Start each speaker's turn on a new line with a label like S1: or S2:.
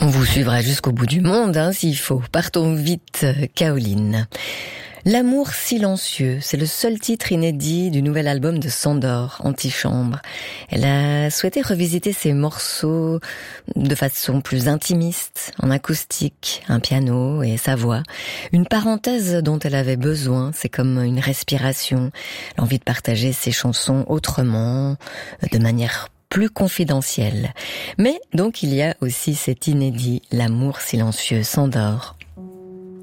S1: On vous suivra jusqu'au bout du monde, s'il faut. Partons vite, Caoline. L'amour silencieux, c'est le seul titre inédit du nouvel album de Sandor, Antichambre. Elle a souhaité revisiter ses morceaux de façon plus intimiste, en acoustique, un piano et sa voix. Une parenthèse dont elle avait besoin, c'est comme une respiration, l'envie de partager ses chansons autrement, de manière plus confidentielle. Mais donc il y a aussi cet inédit, l'amour silencieux, Sandor.